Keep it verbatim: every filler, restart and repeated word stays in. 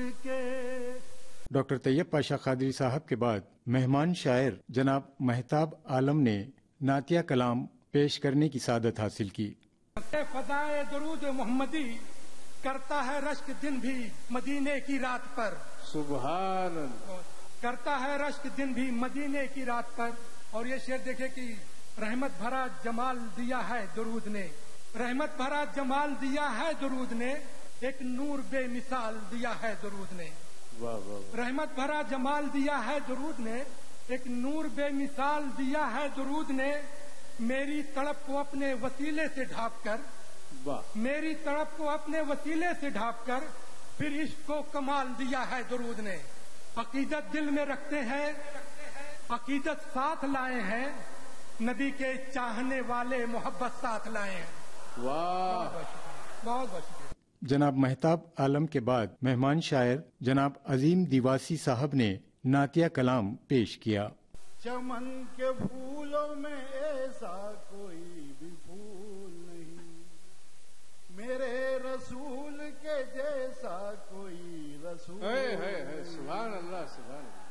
کے. ڈاکٹر طیب پاشا قادری صاحب کے بعد مہمان شاعر جناب مہتاب عالم نے نعتیہ کلام پیش کرنے کی سعادت حاصل کی. فضائے درود محمدی کرتا ہے رشک دن بھی مدینے کی رات پر. سبحان اللہ. کرتا ہے رشک دن بھی مدینے کی رات پر. اور یہ شعر دیکھے کہ رحمت بھرا جمال دیا ہے درود نے. رحمت بھرا جمال دیا ہے درود نے. ایک نور بے مثال دیا ہے درود نے. واہ واہ. رحمت بھرا جمال دیا ہے درود نے. ایک نور بے مثال دیا ہے درود نے. میری تڑپ کو اپنے وسیلے سے ڈھانپ کر. واہ. میری تڑپ کو اپنے وسیلے سے ڈھانپ کر پھر عشق کو کمال دیا ہے درود نے. عقیدت دل میں رکھتے ہیں, عقیدت ساتھ لائے ہیں, نبی کے چاہنے والے محبت ساتھ لائے ہیں. واہ. بہت بہت شکریہ. جناب مہتاب عالم کے بعد مہمان شاعر جناب عظیم دیواسی صاحب نے نعتیہ کلام پیش کیا. چمن کے پھولوں میں ایسا کوئی بھی پھول نہیں, میرے رسول کے جیسا کوئی رسول. ہے ہے ہے. سبحان اللہ سبحان اللہ.